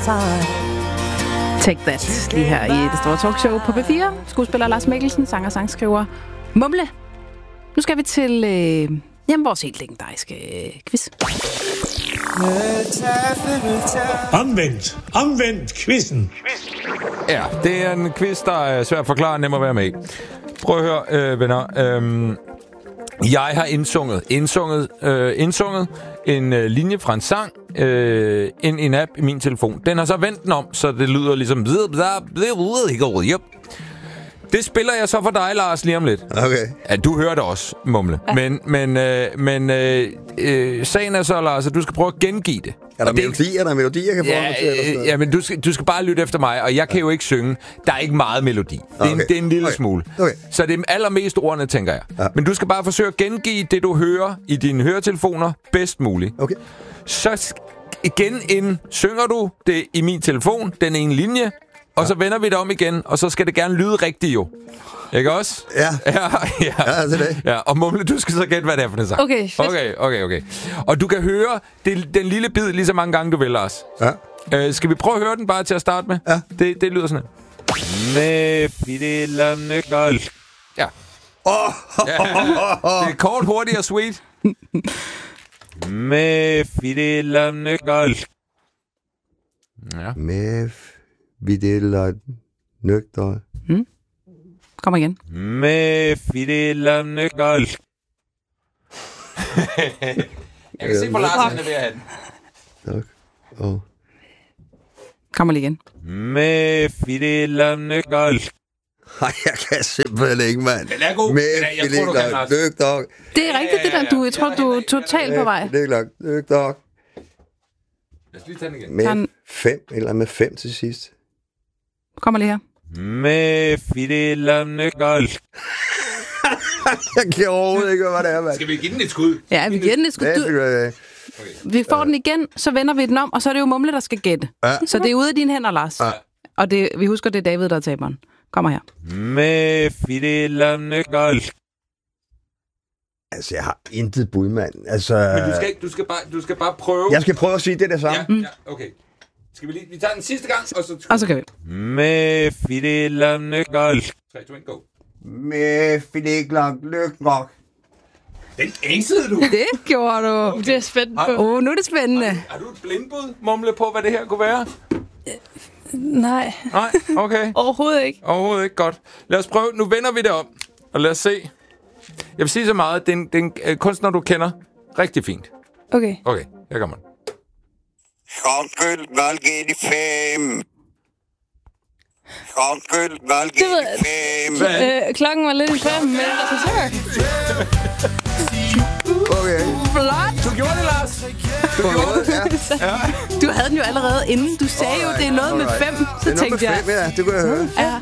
Take That, lige her i det store talkshow på P4. Skuespiller Lars Mikkelsen, sanger og sangskriver Mumle. Nu skal vi til vores helt legendariske quiz. Omvendt quizzen. Ja, det er en quiz, der er svært at forklare, nem at være med i. Prøv at høre, venner. Jeg har indsunget en linje fra en sang, en app i min telefon. Den har så vendt den om, så det lyder ligesom... Det spiller jeg så for dig, Lars, lige om lidt. Okay. Ja, du hører det også, Mumle. Men sagen er så, Lars, at du skal prøve at gengive det. Er der melodier, jeg kan forholde mig til? Ja, men du skal bare lytte efter mig, og jeg kan jo ikke synge. Der er ikke meget melodi. Det er en lille smule. Okay. Så det er allermest ordene, tænker jeg. Ja. Men du skal bare forsøge at gengive det, du hører i dine høretelefoner bedst muligt. Okay. Så igen synger du det i min telefon, den ene linje, og så vender vi det om igen, og så skal det gerne lyde rigtigt jo. Ikke også? Ja. Ja, det er det. Ja, og Mumle, du skal så gætte, hvad det er for en sang. Okay, fedt. Okay. Og du kan høre den lille bid lige så mange gange, du vil, Lars. Ja. Skal vi prøve at høre den bare til at starte med? Ja. Det lyder sådan her. Med fidelerne gold. Ja. Det er kort, hurtigt og sweet. Med fidelerne gold. Ja. Med fidelerne nøgter. Kom igen. Med fidelerne gold. Jeg kan se på Lars, han er ved at have den. Tak. Kommer lige igen. Med fidelerne gold. Nej, jeg kan simpelthen ikke, mand. Den er god. Med jeg tror, du kan, Lars. Det er rigtigt, det der. Jeg tror, du er totalt på vej. Nøgter. Lad os lige tage den igen. Med 5, eller med 5 til sidst. Kommer lige her. Med fidelerne gold. Jeg kan overhovedet ikke, hvad det er, mand. Skal vi give den et skud? Ja, vi giver den et skud. Vi får den igen, så vender vi den om, og så er det jo Mumle, der skal gætte. Ja. Så det er ude af dine hænder, Lars. Ja. Og vi husker, det er David, der er taberen. Kommer her. Med fidelerne gold. Altså, jeg har intet bud, mand. Altså... Men du skal bare prøve. Jeg skal prøve at sige det samme. Ja, okay. Skal vi tager den sidste gang, og så kan vi. Med fidelerne gold. 3, 2, 1, go. Med fidelerne gold. Den ængsede du. Det gjorde du. Okay. Det er spændende på. Nu er det spændende. Har du et blindbud, Mumle, på, hvad det her kunne være? Nej. Nej, okay. Overhovedet ikke. Overhovedet ikke, godt. Lad os prøve. Nu vender vi det om, og lad os se. Jeg vil sige så meget, det er en kunstner, du kender rigtig fint. Okay. Okay, her kommer den. Det ved jeg. Klokken var lidt i 5, men Okay. Flot. Du gjorde det, Lars. Du gjorde det. Ja. Du havde den jo allerede inden. Du sagde jo, det er noget med 5. Så tænkte jeg... Ja, det kunne jeg høre. Ja.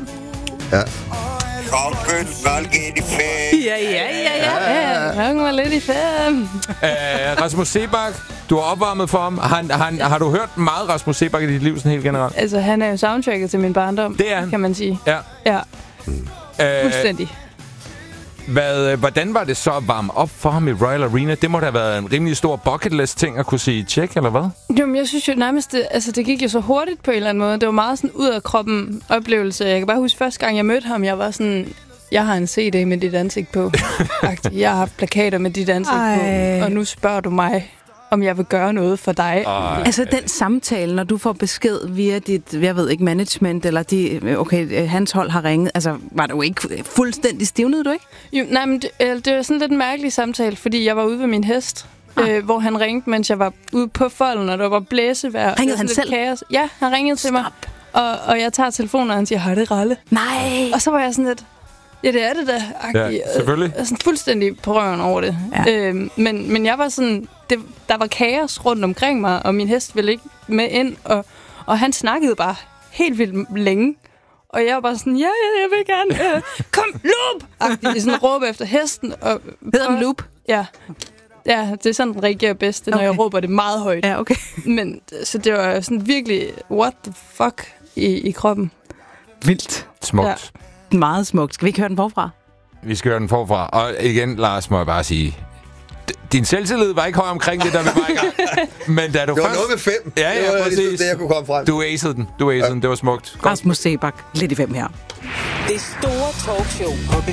Ja. Klokken var lidt i 5. Rasmus Seebach, du har opvarmet for ham. Har du hørt meget Rasmus Seebach i dit liv sådan helt generelt? Altså, han er jo soundtracket til min barndom. Det er han. Kan man sige. Ja. Fuldstændig. Hvordan var det så at varme op for ham i Royal Arena? Det må da have været en rimelig stor bucket list ting at kunne sige tjek, eller hvad? Jamen, jeg synes jo nærmest, det gik jo så hurtigt på en eller anden måde. Det var meget sådan ud af kroppen oplevelse. Jeg kan bare huske, første gang jeg mødte ham, jeg var sådan... Jeg har en CD med dit ansigt på. Jeg har haft plakater med dit ansigt på. Og nu spørger du mig, om jeg vil gøre noget for dig. Altså den samtale, når du får besked via dit, jeg ved ikke, management, eller hans hold har ringet. Altså, var du ikke fuldstændig stivnet, du ikke? Jo, nej, men det var sådan lidt en mærkelig samtale, fordi jeg var ude ved min hest, hvor han ringede, mens jeg var ude på folden, og der var blæsevejr. Ringede han selv? Kaos. Ja, han ringede til mig. Og jeg tager telefonen, og han siger, hej, det er Ralle. Nej! Og så var jeg sådan lidt... Ja, det er det da. Ja, selvfølgelig. Jeg er sådan fuldstændig på røven over det. Ja. Men jeg var sådan... Der var kaos rundt omkring mig, og min hest ville ikke med ind. Og han snakkede bare helt vildt længe. Og jeg var bare sådan, ja, jeg vil gerne. Kom, Loop! Sådan råbe efter hesten. Hedder den Loop? Ja. Ja, det er sådan, den reagerer bedst, når jeg råber det meget højt. Ja, okay. Men så det var sådan virkelig, what the fuck i kroppen. Vildt. Smukt. Ja. Meget smukt. Skal vi ikke høre den forfra? Vi skal høre den forfra. Og igen, Lars, må jeg bare sige, Din selvtillid var ikke høj omkring det, da vi var i gang. Men da du det var først... noget med 5. Ja, det var præcis. ligesom det, jeg kunne komme frem. Du acede den. Det var smukt. Rasmus Sebak, lidt i 5 her. Det store talkshow på